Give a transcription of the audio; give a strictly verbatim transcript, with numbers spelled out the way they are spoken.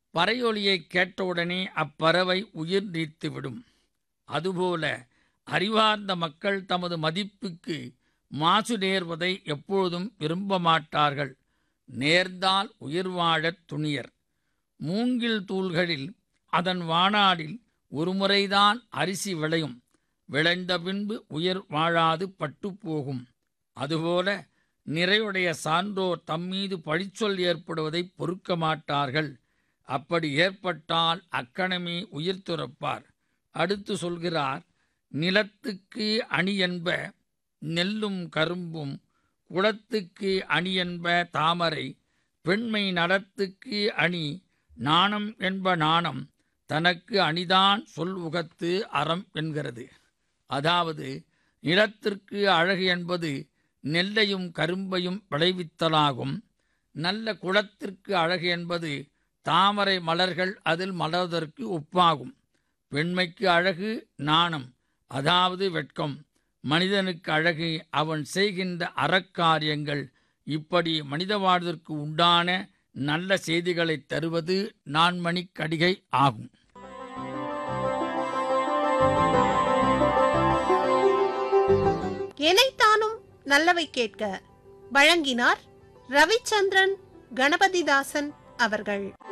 பறையொலியை கேட்டவுடனே அப்பறவை உயிர் நீத்துவிடும். அதுபோல அறிவார்ந்த மக்கள் தமது மதிப்புக்கு மாசு நேர்வதை எப்பொழுதும் விரும்ப மாட்டார்கள். நேர்ந்தால் உயிர் வாழத் துணியர். மூங்கில் தூள்களில் அதன் வாணாடில் ஒருமுறைதான் அரிசி விளையும். விளைந்த பின்பு உயிர் வாழாது பட்டுப்போகும். அதுபோல நிறையுடைய சான்றோர் தம்மீது பழிச்சொல் ஏற்படுவதை பொறுக்க மாட்டார்கள். அப்படி ஏற்பட்டால் அக்கணமே உயிர் துறப்பார். அடுத்து சொல்கிறார், நிலத்துக்கு அணி என்ப நெல்லும் கரும்பும், குளத்துக்கு அணி என்ப தாமரை, பெண்மை நலத்துக்கு அணி நாணம் என்ப நாணம், தனக்கு அணிதான் சொல் உகத்து அறம் என்கிறது. அதாவது நிலத்திற்கு அழகு என்பது நெல்லையும் கரும்பையும் விளைவித்தலாகும். நல்ல குளத்திற்கு அழகு என்பது தாமரை மலர்கள் அதில் மலர்வதற்கு ஒப்பாகும். பெண்மைக்கு அழகு நாணம், அதாவது வெட்கம். மனிதனுக்கு அழகு அவன் செய்கின்ற அறக்காரியங்கள். இப்படி மனித வாழ்விற்கு உண்டான நல்ல செய்திகளை தருவது நான்மணிக் கடிகை ஆகும். எனைத்தானும் நல்லவை கேட்க வழங்கினார் ரவிச்சந்திரன் கணபதிதாசன் அவர்கள்.